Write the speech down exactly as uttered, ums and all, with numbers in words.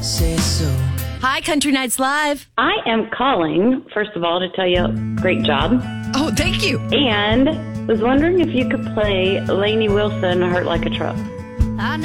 say so. Hi, Country Nights Live. I am calling, first of all, to tell you, great job. Oh, thank you. And was wondering if you could play Lainey Wilson, Hurt Like a Truck. I